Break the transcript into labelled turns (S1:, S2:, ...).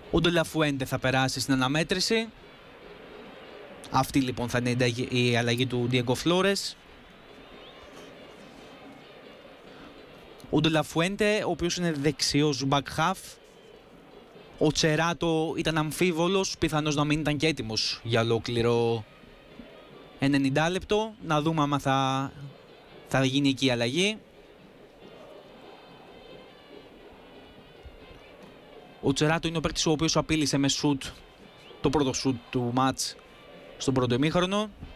S1: Ο Ντελαφουέντε θα περάσει στην αναμέτρηση. Αυτή λοιπόν θα είναι η αλλαγή του Diego Flores. Ο Ντελαφουέντε, ο οποίος είναι δεξιός back half. Ο Τσεράτο ήταν αμφίβολος, πιθανώς να μην ήταν και έτοιμος για ολόκληρο 90 λεπτό. Να δούμε άμα θα γίνει εκεί η αλλαγή. Ο Τσεράτο είναι ο παίκτης ο οποίος απείλησε με σουτ, το πρώτο σουτ του μάτς στον πρώτο ημίχρονο.